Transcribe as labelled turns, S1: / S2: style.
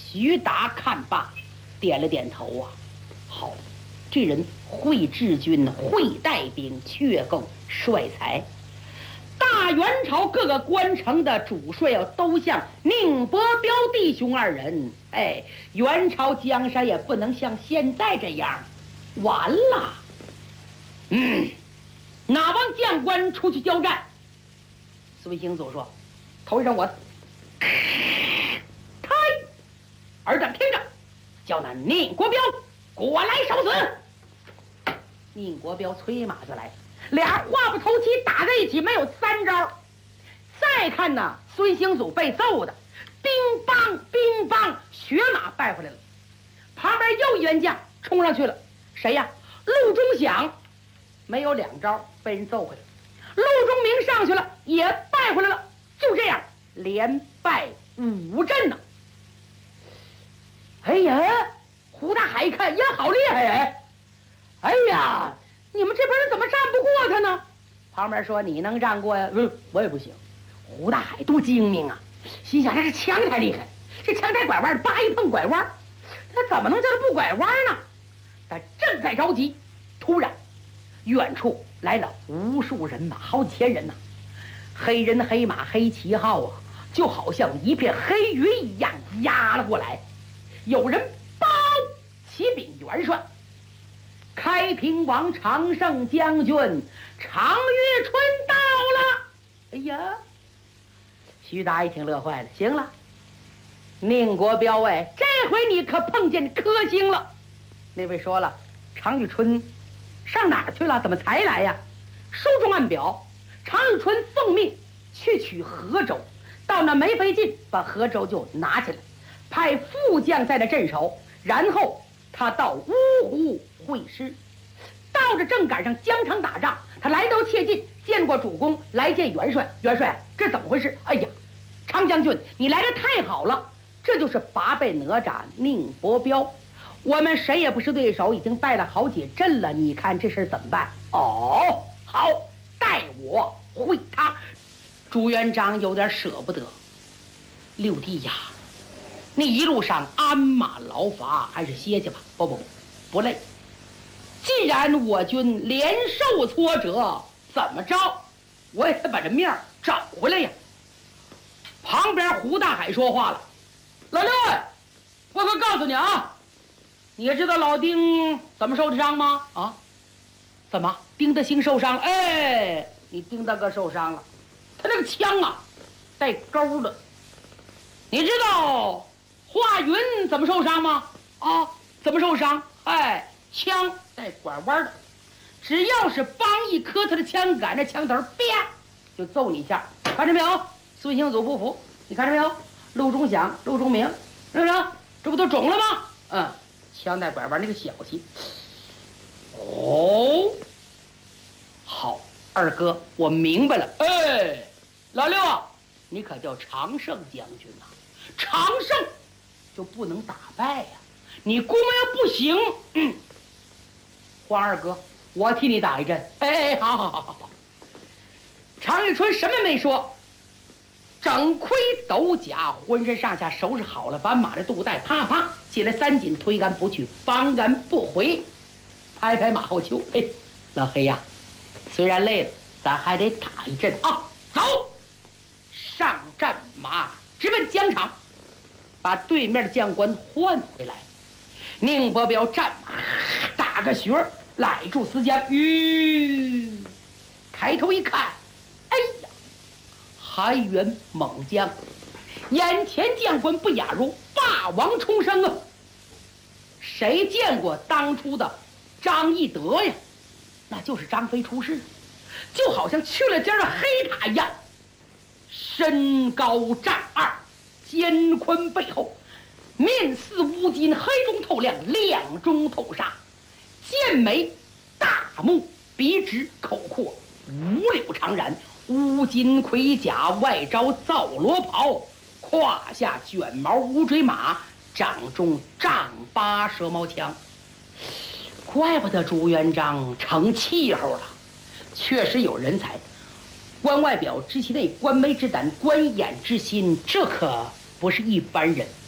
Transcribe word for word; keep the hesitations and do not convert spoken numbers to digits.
S1: 徐达看罢，点了点头啊。好，这人会治军，会带兵，却够帅才。大元朝各个官城的主帅要都像宁伯彪弟兄二人，哎，元朝江山也不能像现在这样，完了。嗯，哪帮将官出去交战？孙兴祖说：“头一声我，开，尔等听着，叫那宁国彪过来受死。”宁国彪催马就来。俩话不投机打在一起，没有三招。再看呢，孙兴祖被揍的，乒乓乒乓，血马败回来了。旁边又一员将冲上去了，谁呀？陆中祥，没有两招被人揍回来。陆中明上去了，也败回来了。就这样，连败五阵呢。哎呀，胡大海一看也好厉害哎！哎呀！你们这边人怎么战不过他呢？旁边说：“你能战过呀？”嗯，我也不行。胡大海多精明啊！心想这是枪太厉害，这枪太拐弯，叭一碰拐弯，他怎么能叫他不拐弯呢？他正在着急，突然，远处来了无数人马，好几千人呐、啊！黑人黑马黑旗号啊，就好像一片黑云一样压了过来。有人报启禀元帅。开平王常胜将军常遇春到了。哎呀，徐达一听乐坏了。行了，宁国彪哎，这回你可碰见科星了。那位说了，常遇春上哪儿去了？怎么才来呀？书中暗表，常遇春奉命去取河州，到那没费劲把河州就拿起来，派副将在那镇守，然后他到芜湖会师。到着正赶上疆场打仗，他来到切近，见过主公，来见元帅。元帅，这怎么回事？哎呀，常将军，你来的太好了，这就是拔背哪吒宁伯彪，我们谁也不是对手，已经败了好几阵了，你看这事怎么办？哦，好，带我会他。朱元璋有点舍不得，六弟呀，你一路上鞍马劳乏，还是歇歇吧。不不，不累。既然我军连受挫折，怎么着，我也得把这面找回来呀。旁边胡大海说话了：“老六，我可告诉你啊，你知道老丁怎么受的伤吗？啊，怎么丁德兴受伤了？哎，你丁大哥受伤了，他那个枪啊带钩的。你知道华云怎么受伤吗？啊，怎么受伤？哎，枪带拐弯的，只要是帮一磕他的枪杆，这枪头啪就揍你一下。看着没有？孙兴祖不服，你看着没有？陆中祥、陆中明，是不是？这不都肿了吗？嗯，枪带拐弯那个小气。哦，好，二哥，我明白了。哎，老六啊，你可叫常胜将军呐、啊，常胜就不能打败呀、啊。你估摸要不行，嗯，黄二哥，我替你打一阵。哎，好好好好好。常遇春什么没说，整盔斗甲，浑身上下收拾好了，把马的肚带啪啪起来，三紧推杆不去，方杆不回，拍拍马后丘。哎，老黑呀，虽然累了，咱还得打一阵啊！走，上战马，直奔疆场，把对面的将官换回来。宁伯彪战马打个旋儿，赖住思江，吁，抬头一看，哎呀，韩元猛将，眼前将官不亚如霸王重生啊！谁见过当初的张翼德呀？那就是张飞出世，就好像去了尖的黑塔一样，身高丈二，肩宽背厚，面似乌金，黑中透亮，亮中透煞，剑眉大目，鼻直口阔，五柳长髯，乌金盔甲，外着皂罗袍，胯下卷毛乌骓马，掌中丈八蛇矛枪。怪不得朱元璋成气候了，确实有人才。观外表知其内，观眉之胆，观眼之心，这可不是一般人。